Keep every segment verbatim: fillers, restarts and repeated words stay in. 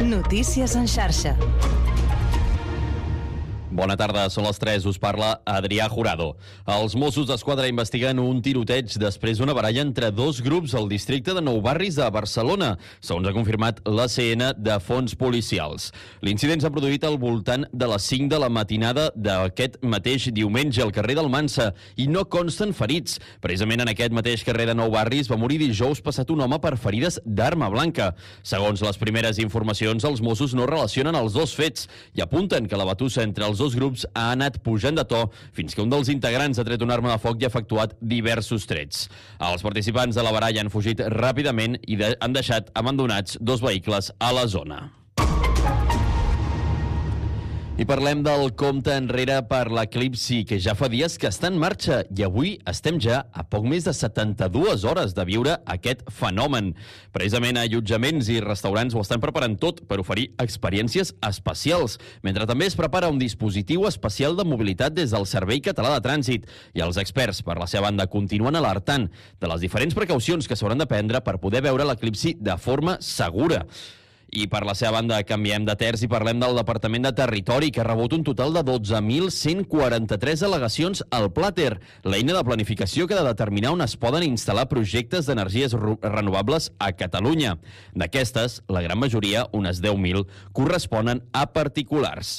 Notícies en xarxa. Bona tarda, són les tres, us parla Adrià Jurado. Els Mossos d'Esquadra investiguen un tiroteig després d'una baralla entre dos grups al districte de Nou Barris de Barcelona, segons ha confirmat l'A C N de fons policials. L'incident s'ha produït al voltant de les cinc de la matinada d'aquest mateix diumenge al carrer d'Almansa i no consten ferits. Precisament en aquest mateix carrer de Nou Barris va morir dijous passat un home per ferides d'arma blanca. Segons les primeres informacions, els Mossos no relacionen els dos fets i apunten que la batussa entre els dos grups ha anat pujant de to fins que un dels integrants ha tret una arma de foc i ha efectuat diversos trets. Els participants de la baralla han fugit ràpidament i de- han deixat abandonats dos vehicles a la zona. I parlem del compte enrere per l'eclipsi, que ja fa dies que està en marxa i avui estem ja a poc més de setanta-dues hores de viure aquest fenomen. Precisament allotjaments i restaurants ho estan preparant tot per oferir experiències especials, mentre també es prepara un dispositiu especial de mobilitat des del Servei Català de Trànsit i els experts, per la seva banda, continuen alertant de les diferents precaucions que s'hauran de prendre per poder veure l'eclipsi de forma segura. I per la seva banda canviem de terç i parlem del Departament de Territori, que ha rebut un total de dotze mil cent quaranta-tres al·legacions al Plater, l'eina de planificació que ha de determinar on es poden instal·lar projectes d'energies renovables a Catalunya. D'aquestes, la gran majoria, unes deu mil, corresponen a particulars.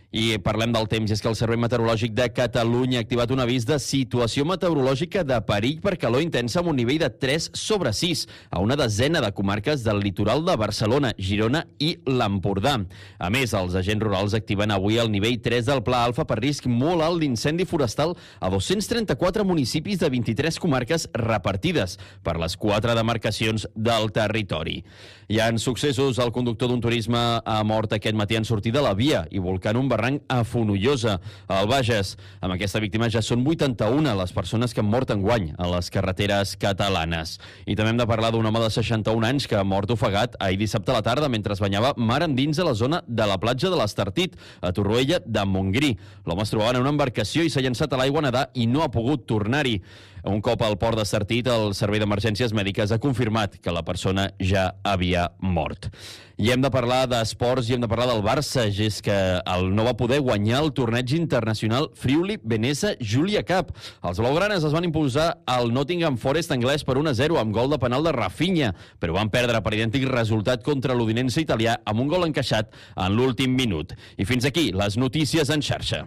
I parlem del temps, i és que el Servei Meteorològic de Catalunya ha activat un avís de situació meteorològica de perill per calor intensa amb un nivell de tres sobre sis a una desena de comarques del litoral de Barcelona, Girona i l'Empordà. A més, els agents rurals activen avui el nivell tres del Pla Alfa per risc molt alt d'incendi forestal a dos-cents trenta-quatre municipis de vint-i-tres comarques repartides per les quatre demarcacions del territori. Hi ha successos. El conductor d'un turisme ha mort aquest matí en sortir de la via i volcant un barranc a Fonollosa, al Bages. Amb aquesta víctima ja són vuitanta-una les persones que han mort enguany a les carreteres catalanes. I també hem de parlar d'un home de seixanta-un anys que ha mort ofegat ahir dissabte a la tarda mentre es banyava mar endins a la zona de la platja de l'Estartit, a Torroella de Montgrí. L'home es trobava en una embarcació i s'ha llançat a l'aigua a nedar i no ha pogut tornar-hi. Un cop al port d'Estartit, el Servei d'Emergències Mèdiques ha confirmat que la persona ja havia mort. I hem de parlar d'esports i hem de parlar del Barça, i és que el no va poder guanyar el torneig internacional Friuli Veneza Julia Cup. Els blaugranes es van imposar al Nottingham Forest anglès per un a zero amb gol de penal de Rafinha, però van perdre per idèntic resultat contra l'Udinese italià amb un gol encaixat en l'últim minut. I fins aquí les notícies en xarxa.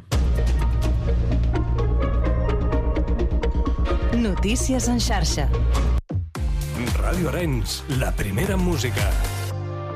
Notícies en xarxa. Ràdio Arenys, la primera música.